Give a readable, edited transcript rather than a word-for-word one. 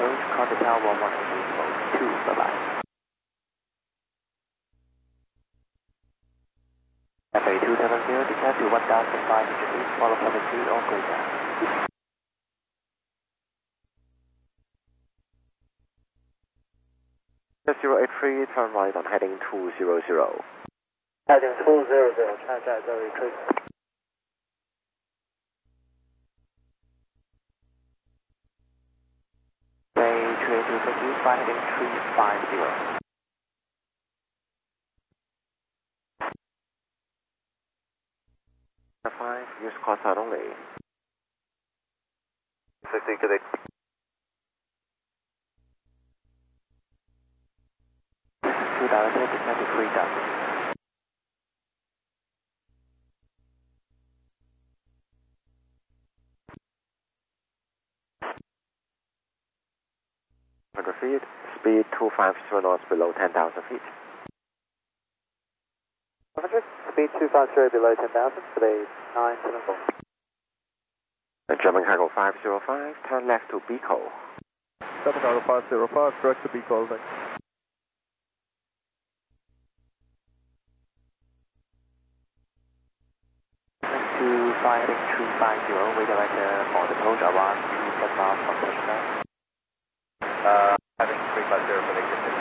approach, contact tower 118 2, bye-bye. FA 270, descend to 1,500 feet, follow public speed or greater. .083, turn right on heading 200. Heading 200, transit 083. Bay 282, fly heading 350. 5, use call sign only. 60 Quebec. Descend to 3,000. Feet, speed 250 knots below 10,000 feet. 100, speed 250 below 10,000, today 974. German Cargo 505, turn left to Beco. German Cargo 505, direct to Beco, thanks. To fly heading 350, we direct for the approach around 2 miles from touchdown. Heading 350 for the